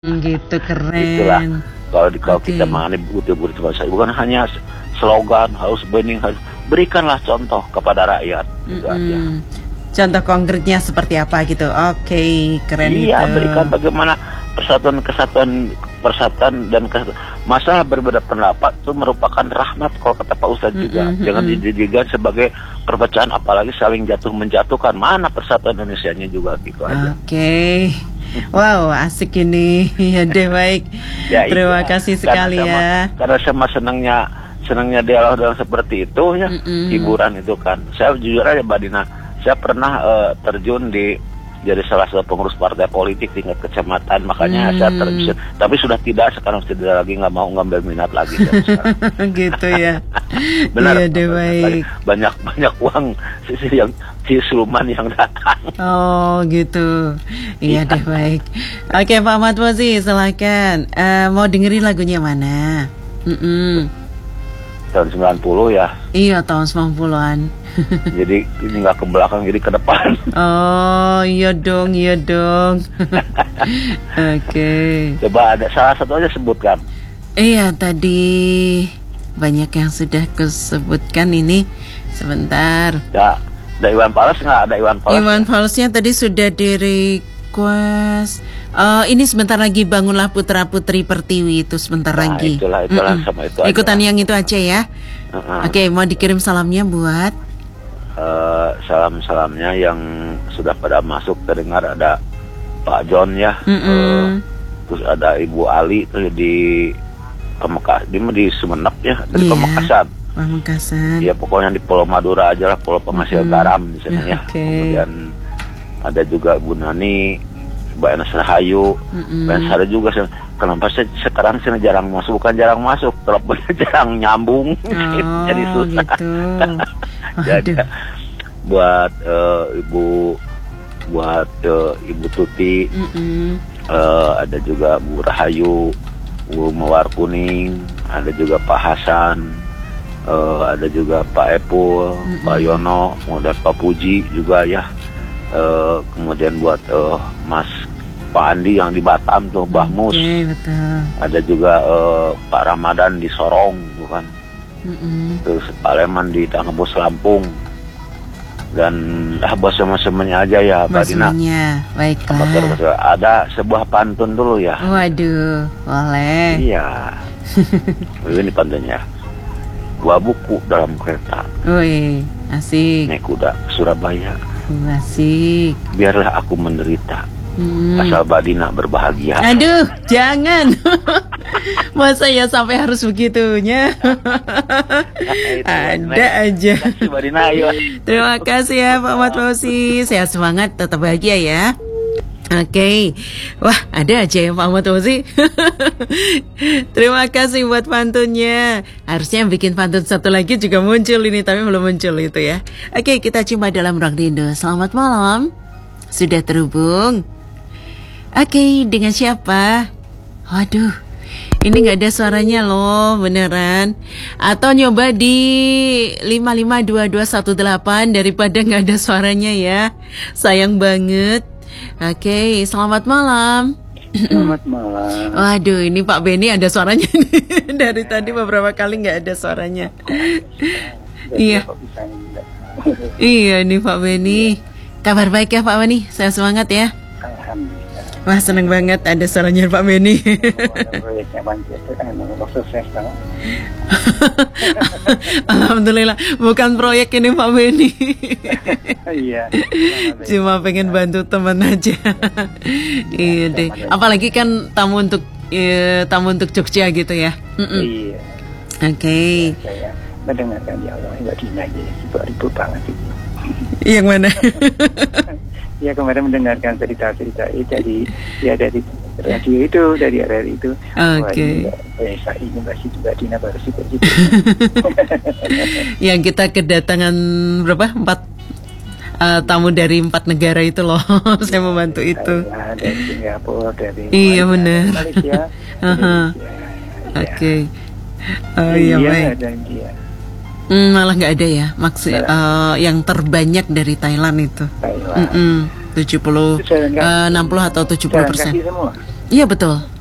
Gitu, Itulah keren. kalau kita Oke. mengenai bukti-bukti bangsa, bukan hanya slogan harus bening, harus berikanlah contoh kepada rakyat, gitu aja. Contoh konkretnya seperti apa gitu. Oke, keren Iya, itu. berikan bagaimana persatuan dan masalah berbeda pendapat itu merupakan rahmat kalau kata Pak Ustadz juga. Jangan dijadikan sebagai perpecahan, apalagi saling jatuh menjatuhkan. Mana persatuan Indonesianya juga, gitu aja. Oke. Wow, asik ini. Ya deh, baik. Ya, Terima iya. kasih sekali ya. Karena sama senangnya dialog dalam seperti itu ya, hiburan itu kan. Saya jujur aja Mbak Dina, saya pernah terjun jadi salah satu pengurus partai politik tingkat kecamatan, makanya saya terjun. Tapi sekarang tidak lagi, nggak mau ngambil minat lagi saya sekarang. Gitu ya. Benar. Iya deh, baik. Banyak uang yang siluman yang datang. Oh gitu. Iya deh, baik. Oke, Pak Ahmad Fauzi, silakan. Mau dengerin lagunya mana? Tahun 90 ya. Iya, tahun 90-an. Jadi ini nggak ke belakang, jadi ke depan. Oh, iya dong, iya dong. Oke. Coba ada salah satu aja sebutkan. Iya, tadi banyak yang sudah kusebutkan ini. Sebentar. Ya, ada Iwan Fals nggak? Ada Iwan Fals. Iwan Falsnya tadi sudah di request. Ini sebentar lagi Bangunlah Putra Putri Pertiwi, itu sebentar lagi. Itulah sama itu. Ikutan aja. yang itu aja ya. Oke, mau dikirim salamnya buat salam-salamnya yang sudah pada masuk terdengar, ada Pak John ya. Terus ada Ibu Ali tuh di di Sumenep ya, dari Pamekasan. Pamekasan. Ya pokoknya di Pulau Madura aja lah, pulau penghasil garam di sana ya. Kemudian ada juga Bu Nani, Mbak Enes Rahayu, dan ada juga kenapa sekarang saya jarang masuk, bukan jarang masuk, teleponnya jarang nyambung, jadi susah. Gitu. Jadi buat Ibu Tuti, ada juga Bu Rahayu, Bu Mawar Kuning, ada juga Pak Hasan, ada juga Pak Epul, Pak Yono, kemudian Pak Puji juga ya. Kemudian buat Mas Pak Andi yang di Batam tuh, Bahmus. Betul. Ada juga Pak Ramadan di Sorong bukan. Terus Pak Leman di Tanggebus Lampung. Dan buat semuanya aja ya Mbak Dina. Baiklah. Ada sebuah pantun dulu ya. Waduh, boleh. Iya. Ini pantunnya. 2 buku dalam kereta. Wih, asik. Naik kuda ke Surabaya. Asik. Biarlah aku menderita, asal Mbak Dina berbahagia. Aduh, jangan. Masa ya sampai harus begitunya? Ada aja. Mbak Dina, ayo. Terima kasih ya Pak Ahmad Fauzi. Sehat semangat, tetap bahagia ya. Oke. Wah, ada aja ya Pak Ahmad Fauzi. Terima kasih buat pantunnya. Harusnya yang bikin pantun satu lagi juga muncul ini, tapi belum muncul itu ya. Oke, kita jumpa dalam Ruang Rindu. Selamat malam. Sudah terhubung? Oke, dengan siapa? Waduh, ini gak ada suaranya loh, beneran. Atau nyoba di 552218 daripada gak ada suaranya ya. Sayang banget. Oke, selamat malam. Selamat malam. Waduh, ini Pak Beni ada suaranya nih. Dari tadi beberapa kali nggak ada suaranya. Iya. Iya, ini Pak Beni. Kabar baik ya Pak Beni? Saya semangat ya. Alhamdulillah. Wah, seneng banget ada suaranya Pak Beni. Proyeknya Manchester kan emang sukses banget. Alhamdulillah, bukan proyek ini Pak Beni. Iya. Cuma pengen bantu teman aja. Iya deh. Apalagi kan tamu untuk Jogja gitu ya. Iya. Oke. Saya mendengarkan ya Allah, Mbak Dina aja, ribut banget ini. Yang mana? Ya kemarin mendengarkan cerita-cerita dari radio itu, dari RRI itu. Oke. Saya ini masih Mbak Dina baru sih gitu. Yang kita kedatangan berapa? 4 tamu dari 4 negara itu loh. Saya membantu itu. Dari Singapura, dari Malaysia. Oke. Oh iya baik. Dan dia. Malah nggak ada ya, maksud yang terbanyak dari Thailand itu. 60 atau 70%. Iya betul.